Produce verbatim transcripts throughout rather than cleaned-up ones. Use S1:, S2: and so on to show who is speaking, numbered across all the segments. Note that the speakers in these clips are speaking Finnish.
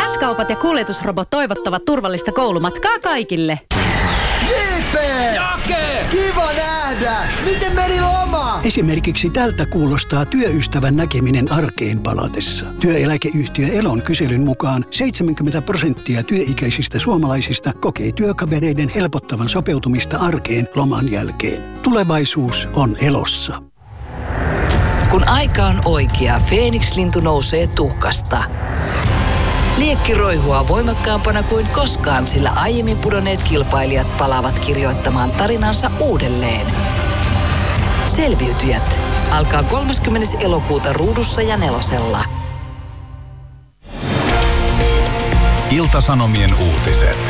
S1: S-kaupat ja kuljetusrobot toivottavat turvallista koulumatkaa kaikille.
S2: J P!
S3: Jake!
S2: Kiva nähdä! Miten meni loma?
S4: Esimerkiksi tältä kuulostaa työystävän näkeminen arkeen palatessa. Työeläkeyhtiö Elon kyselyn mukaan seitsemänkymmentä prosenttia työikäisistä suomalaisista kokee työkavereiden helpottavan sopeutumista arkeen loman jälkeen. Tulevaisuus on Elossa.
S5: Kun aika on oikea, Feeniks-lintu nousee tuhkasta. Liekki roihua voimakkaampana kuin koskaan, sillä aiemmin pudonneet kilpailijat palaavat kirjoittamaan tarinansa uudelleen. Selviytyjät alkaa kolmaskymmenes elokuuta Ruudussa ja Nelosella.
S6: Ilta-Sanomien uutiset.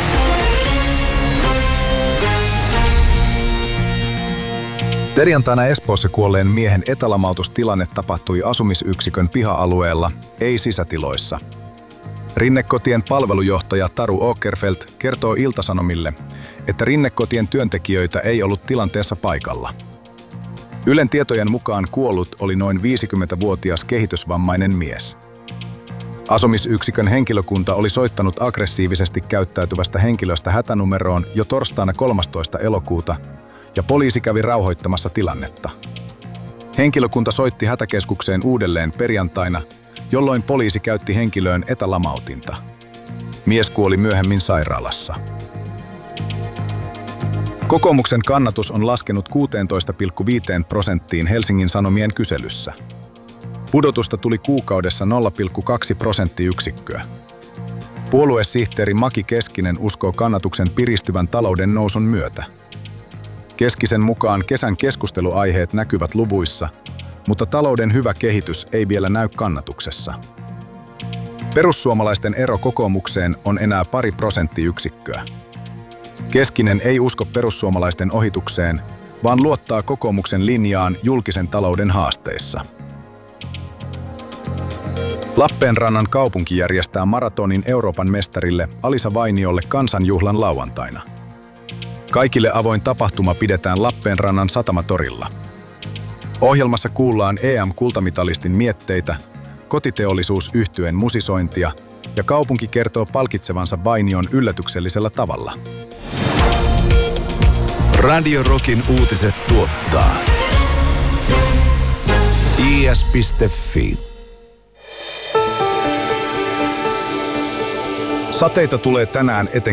S6: Perjantaina Espoossa kuolleen miehen etälamautustilanne tapahtui asumisyksikön piha-alueella, ei sisätiloissa. Rinnekotien palvelujohtaja Taru Åkerfeldt kertoo Ilta-Sanomille, että Rinnekotien työntekijöitä ei ollut tilanteessa paikalla. Ylen tietojen mukaan kuollut oli noin viisikymmentävuotias kehitysvammainen mies. Asumisyksikön henkilökunta oli soittanut aggressiivisesti käyttäytyvästä henkilöstä hätänumeroon jo torstaina kolmastoista elokuuta, ja poliisi kävi rauhoittamassa tilannetta. Henkilökunta soitti hätäkeskukseen uudelleen perjantaina, jolloin poliisi käytti henkilöön etälamautinta. Mies kuoli myöhemmin sairaalassa. Kokoomuksen kannatus on laskenut kuusitoista pilkku viisi prosenttiin Helsingin Sanomien kyselyssä. Pudotusta tuli kuukaudessa nolla pilkku kaksi prosenttiyksikköä. Puoluesihteeri Maki Keskinen uskoo kannatuksen piristyvän talouden nousun myötä. Keskisen mukaan kesän keskusteluaiheet näkyvät luvuissa, mutta talouden hyvä kehitys ei vielä näy kannatuksessa. Perussuomalaisten ero kokoomukseen on enää pari prosenttiyksikköä. Keskinen ei usko perussuomalaisten ohitukseen, vaan luottaa kokoomuksen linjaan julkisen talouden haasteissa. Lappeenrannan kaupunki järjestää maratonin Euroopan mestarille Alisa Vainiolle kansanjuhlan lauantaina. Kaikille avoin tapahtuma pidetään Lappeenrannan satamatorilla. Ohjelmassa kuullaan E M-kultamitalistin mietteitä, kotiteollisuusyhtyeen musisointia ja kaupunki kertoo palkitsevansa Vainion yllätyksellisellä tavalla.
S7: Radio Rockin uutiset tuottaa I S piste Fi.
S6: Sateita tulee tänään etenkin